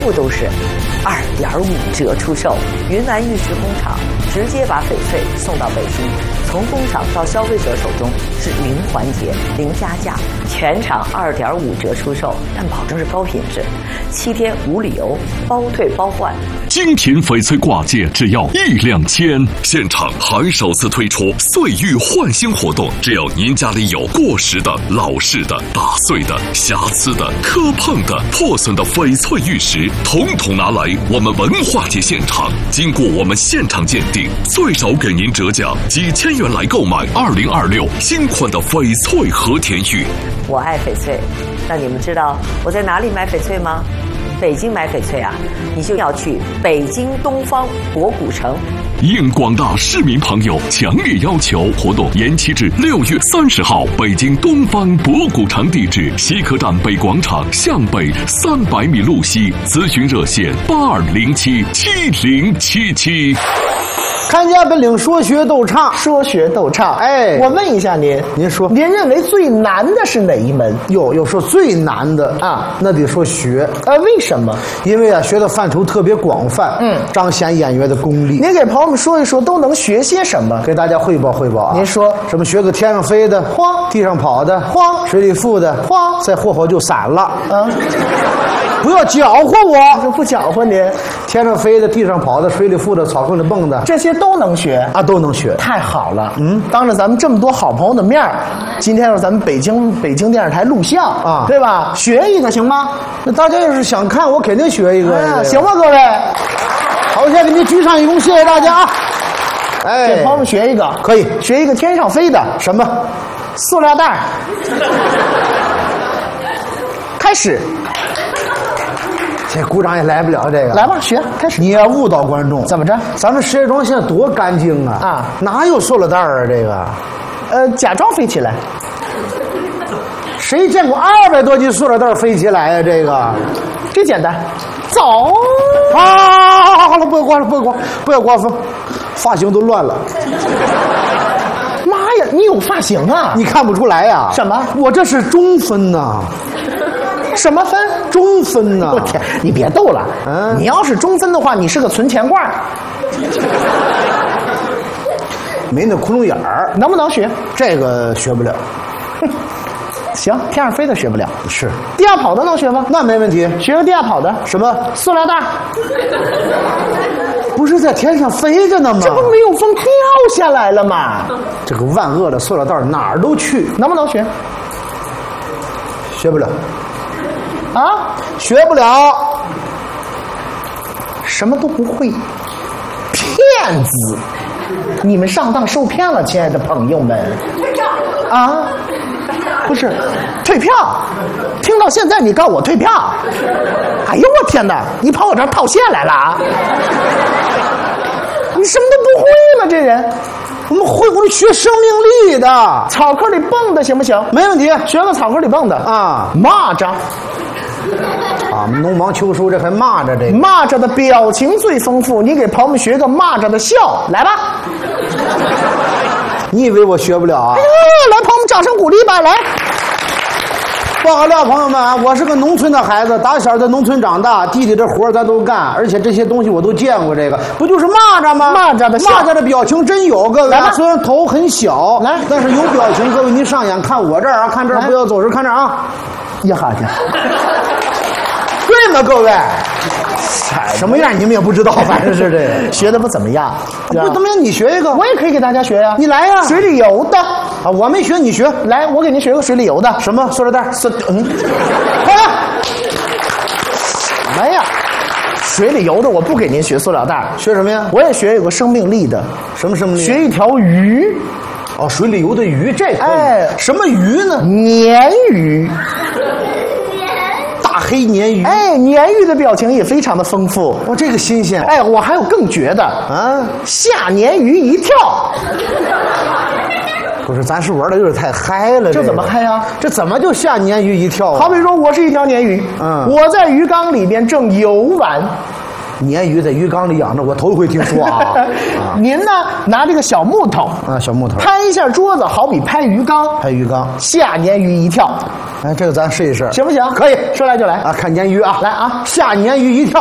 部都是2.5折出售。云南玉石工厂直接把翡翠送到北京，从工厂到消费者手中是零环节、零加价，全场2.5折出售，但保证是高品质，7天无理由，包退包换。 精品翡翠挂件只要1两千，现场还首次推出岁玉换新活动，只要您家里有过时的、老式的、打碎的、瑕疵的、磕碰的、破损的翡翠玉石，统统拿来我们文化节现场，经过我们现场鉴定，最少给您折价几千元来购买2026新款的翡翠和田玉。 我爱翡翠，那你们知道我在哪里买翡翠吗？北京买翡翠啊，你就要去北京东方博古城。 应广大市民朋友强烈要求，活动延期至6月30号。北京东方博古城地址：西客站北广场向北300米路西。咨询热线82077077。 看家本领，说学逗唱， 说学逗唱。 哎， 我问一下您， 您说， 您认为最难的是哪一门？ 要说最难的啊， 那得说学。 为什么？ 因为啊，学的范畴特别广泛，彰显演员的功力。 您给朋友们说一说，都能学些什么？ 给大家汇报汇报啊。 您说， 什么学个天上飞的， 慌； 地上跑的， 慌； 水里浮的， 慌； 再霍霍就散了。不要搅和我， 就不搅和您。 天上飞的，地上跑的，水里浮的，草坑里蹦的， 这些都能学啊，都能学。 太好了，当着咱们这么多好朋友的面儿，今天让咱们北京电视台录像啊，对吧？学一个行吗？ 那大家要是想看，我肯定学一个。 行吗，各位？ 好，我先给您鞠上一躬，谢谢大家啊！ 哎，给朋友们学一个， 可以学一个天上飞的什么？ 塑料袋。开始。 这鼓掌也来不了这个， 来吧，学开始。 你要误导观众， 怎么着？ 咱们石家庄现在多干净啊！ 啊， 哪有塑料袋啊？这个， 假装飞起来。 谁见过200多斤塑料袋飞起来呀？这个， 这简单。走啊！好了，不要刮了，不要刮风，发型都乱了。 妈呀，你有发型啊？ 你看不出来呀？ 什么？ 我这是中分呐。 什么分？ 中分呐！ 我天，你别逗了。你要是中分的话，你是个存钱罐。 没那窟窿眼儿， 能不能学？ 这个学不了。 行，天上飞的学不了。 是。 地下跑的能学吗？ 那没问题。 学个地下跑的。 什么？ 塑料袋。 不是在天上飞着呢吗？ 这不没有风掉下来了吗？ 这个万恶的塑料袋哪儿都去。 能不能学？ 学不了。 啊， 学不了， 什么都不会，骗子！你们上当受骗了，亲爱的朋友们。啊，不是，退票！听到现在你告我退票！哎呦我天哪！你跑我这儿套现来了啊！你什么都不会吗？这人， 我们学生命力的， 草坑里蹦的行不行？ 没问题， 学个草坑里蹦的啊， 蚂蚱。 啊，农忙秋收，这还蚂蚱这个。 蚂蚱的表情最丰富，你给朋友们学个蚂蚱的笑，来吧。 你以为我学不了啊？ 哎呦，来，朋友们掌声鼓励吧，来。 报告料，朋友们，我是个农村的孩子，打小在农村长大，地里这活咱都干，而且这些东西我都见过。这个不就是蚂蚱吗？ 蚂蚱的表情真有，各位。虽然头很小， 来， 但是有表情。各位，您上眼看我这儿啊，看这儿，不要走神，看这儿啊。 呀哈家， 对吗，各位？什么样你们也不知道，反正是这个学的不怎么样。 不怎么样，你学一个， 我也可以给大家学呀。 你来呀， 水里游的啊，我没学，你学。 来，我给您学个水里游的。 什么？塑料袋？ 快来！ 什么呀？水里游的我不给您学塑料袋， 学什么呀？ 我也学有个生命力的。 什么生命力？ 学一条鱼。 哦，水里游的鱼，这可以。 哎， 什么鱼呢？ 鲶鱼。 大黑鲶鱼。 哎，鲶鱼的表情也非常的丰富。 哇，这个新鲜。 哎，我还有更绝的啊，吓鲶鱼一跳。 不是，咱是玩的有点太嗨了。 这怎么嗨呀？ 这怎么就吓鲶鱼一跳啊？ 好比说，我是一条鲶鱼，我在鱼缸里边正游玩， 鲶鱼在鱼缸里养着，我头一回听说啊。 您呢，拿这个小木头啊，小木头拍一下桌子，好比拍鱼缸， 拍鱼缸， 下鲶鱼一跳， 哎，这个咱试一试， 行不行？ 可以， 说来就来啊，看鲶鱼啊， 来啊， 下鲶鱼一跳。